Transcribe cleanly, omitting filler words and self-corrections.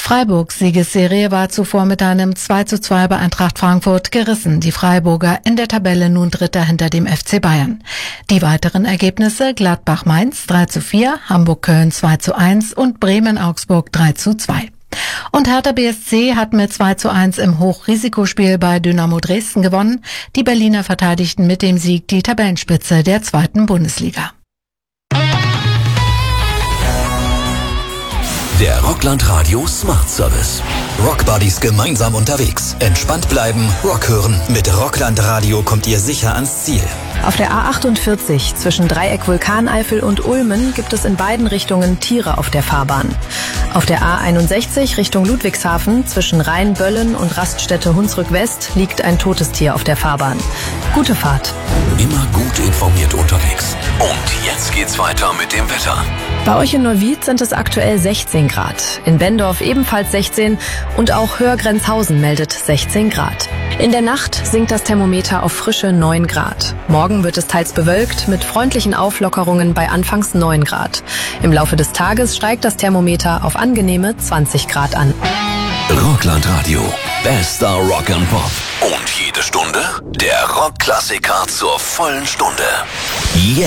Freiburgs Siegesserie war zuvor mit einem 2:2 bei Eintracht Frankfurt gerissen. Die Freiburger in der Tabelle nun Dritter hinter dem FC Bayern. Die weiteren Ergebnisse: Gladbach-Mainz 3:4, Hamburg-Köln 2:1 und Bremen-Augsburg 3:2. Und Hertha BSC hat mit 2:1 im Hochrisikospiel bei Dynamo Dresden gewonnen. Die Berliner verteidigten mit dem Sieg die Tabellenspitze der 2. Bundesliga. Der Rockland Radio Smart Service. Rockbuddies gemeinsam unterwegs. Entspannt bleiben, Rock hören. Mit Rockland Radio kommt ihr sicher ans Ziel. Auf der A48 zwischen Dreieck Vulkaneifel und Ulmen gibt es in beiden Richtungen Tiere auf der Fahrbahn. Auf der A61 Richtung Ludwigshafen zwischen Rheinböllen und Raststätte Hunsrück West liegt ein totes Tier auf der Fahrbahn. Gute Fahrt. Immer gut informiert unterwegs. Und jetzt geht's weiter mit dem Wetter. Bei euch in Neuwied sind es aktuell 16 Grad. In Benndorf ebenfalls 16 und auch Höhrgrenzhausen meldet 16 Grad. In der Nacht sinkt das Thermometer auf frische 9 Grad. Morgen wird es teils bewölkt mit freundlichen Auflockerungen bei anfangs 9 Grad. Im Laufe des Tages steigt das Thermometer auf angenehme 20 Grad an. Rockland Radio. Bester Rock and Pop. Und jede Stunde der Rockklassiker zur vollen Stunde. Jetzt.